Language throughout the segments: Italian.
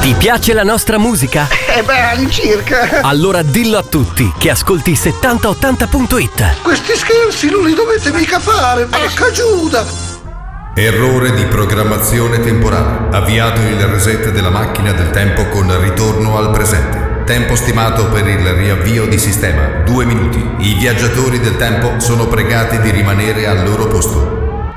Ti piace la nostra musica? All'incirca. Allora dillo a tutti che ascolti 7080.it. Questi scherzi non li dovete mica fare, porca Giuda. Errore di programmazione temporale. Avviato il reset della macchina del tempo con ritorno al presente. Tempo stimato per il riavvio di sistema 2 minuti. I viaggiatori del tempo sono pregati di rimanere al loro posto.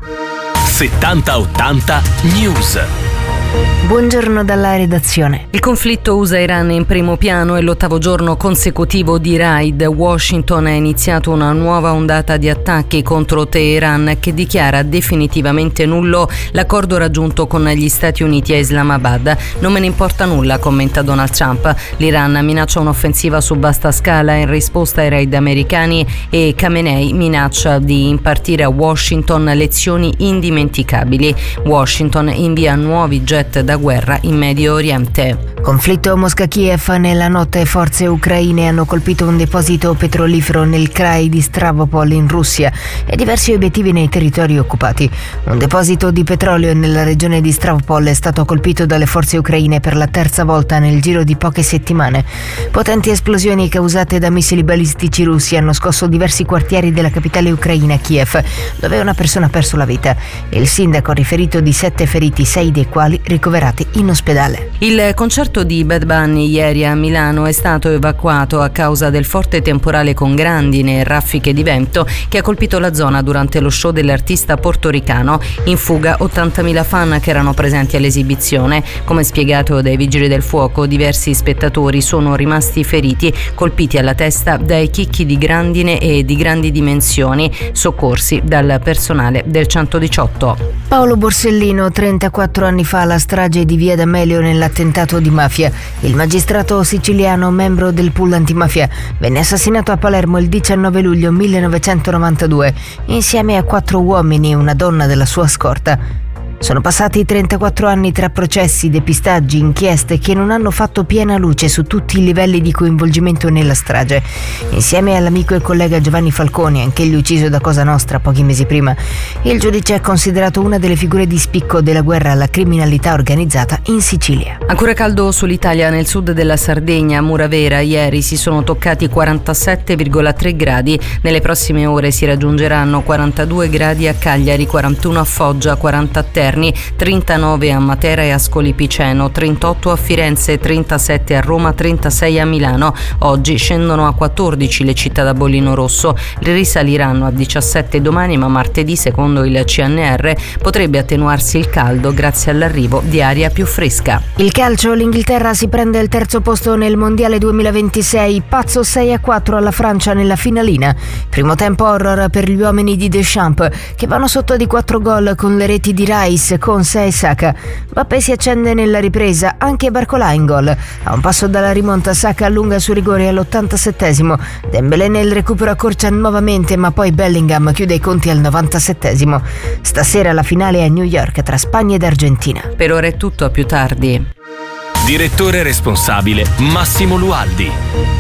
7080 News. Buongiorno dalla redazione. Il conflitto USA-Iran in primo piano e l'8° giorno consecutivo di raid. Washington ha iniziato una nuova ondata di attacchi contro Teheran che dichiara definitivamente nullo l'accordo raggiunto con gli Stati Uniti a Islamabad. Non me ne importa nulla, commenta Donald Trump. L'Iran minaccia un'offensiva su vasta scala in risposta ai raid americani e Khamenei minaccia di impartire a Washington lezioni indimenticabili. Washington invia nuovi jet da guerra in Medio Oriente. Conflitto Mosca-Kiev. Nella notte forze ucraine hanno colpito un deposito petrolifero nel Krai di Stavropol in Russia e diversi obiettivi nei territori occupati. Un deposito di petrolio nella regione di Stavropol è stato colpito dalle forze ucraine per la 3ª volta nel giro di poche settimane. Potenti esplosioni causate da missili balistici russi hanno scosso diversi quartieri della capitale ucraina, Kiev, dove una persona ha perso la vita. Il sindaco ha riferito di 7 feriti, 6 dei quali ricoverati in ospedale. Il concerto di Bad Bunny ieri a Milano è stato evacuato a causa del forte temporale con grandine e raffiche di vento che ha colpito la zona durante lo show dell'artista portoricano. In fuga 80.000 fan che erano presenti all'esibizione. Come spiegato dai vigili del fuoco, diversi spettatori sono rimasti feriti, colpiti alla testa dai chicchi di grandine e di grandi dimensioni, soccorsi dal personale del 118. Paolo Borsellino, 34 anni fa la strage di Via D'Amelio nell'attentato di mafia. Il magistrato siciliano, membro del pool antimafia, venne assassinato a Palermo il 19 luglio 1992 insieme a 4 uomini e una donna della sua scorta. Sono passati 34 anni tra processi, depistaggi, inchieste che non hanno fatto piena luce su tutti i livelli di coinvolgimento nella strage. Insieme all'amico e collega Giovanni Falcone, anch'egli ucciso da Cosa Nostra pochi mesi prima, il giudice è considerato una delle figure di spicco della guerra alla criminalità organizzata in Sicilia. Ancora caldo sull'Italia. Nel sud della Sardegna, a Muravera, ieri si sono toccati 47,3 gradi. Nelle prossime ore si raggiungeranno 42 gradi a Cagliari, 41 a Foggia, 40 a Terni, 39 a Matera e Ascoli Piceno, 38 a Firenze, 37 a Roma, 36 a Milano. Oggi scendono a 14 le città da bollino rosso, risaliranno a 17 domani, ma martedì, secondo il CNR, potrebbe attenuarsi il caldo grazie all'arrivo di aria più fresca. Il calcio, l'Inghilterra si prende il 3° posto nel Mondiale 2026, pazzo 6-4 alla Francia nella finalina. Primo tempo horror per gli uomini di Deschamps, che vanno sotto di 4 gol con le reti di Rice, Konsa e Saka. Mbappé si accende nella ripresa, anche Barcola in gol. A un passo dalla rimonta, Saka allunga su rigore all'87esimo. Dembélé nel recupero accorcia nuovamente, ma poi Bellingham chiude i conti al 97esimo. Stasera la finale è a New York tra Spagna ed Argentina. Per ora è tutto, a più tardi. Direttore responsabile Massimo Lualdi.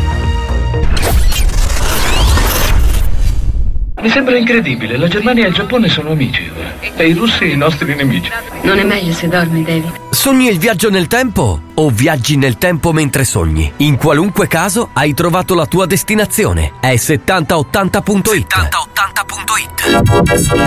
Mi sembra incredibile, la Germania e il Giappone sono amici ora, e i russi i nostri nemici. Non è meglio se dormi, David? Sogni il viaggio nel tempo o viaggi nel tempo mentre sogni? In qualunque caso hai trovato la tua destinazione. È 7080.it. 7080.it.